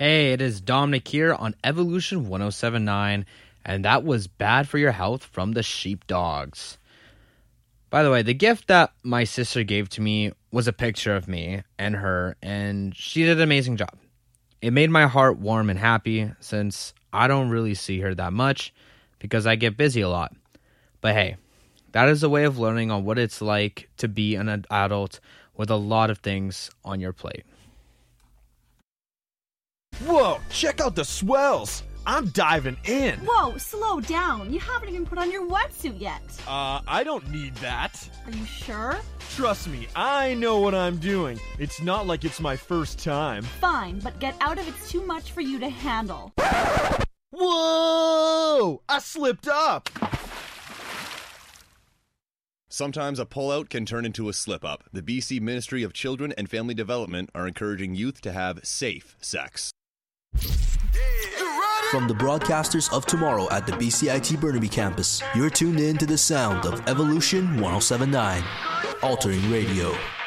Hey, it is Dominic here on Evolution 1079, and that was Bad for Your Health from the Sheepdogs. By the way, the gift that my sister gave to me was a picture of me and her, and she did an amazing job. It made my heart warm and happy since I don't really see her that much because I get busy a lot. But hey, that is a way of learning on what it's like to be an adult with a lot of things on your plate. Whoa, check out the swells! I'm diving in! Whoa, slow down. You haven't even put on your wetsuit yet. I don't need that. Are you sure? Trust me, I know what I'm doing. It's not like it's my first time. Fine, but get out if it's too much for you to handle. Whoa! I slipped up! Sometimes a pullout can turn into a slip-up. The BC Ministry of Children and Family Development are encouraging youth to have safe sex. From the broadcasters of tomorrow at the BCIT Burnaby campus, you're tuned in to the sound of Evolution 1079, altering radio.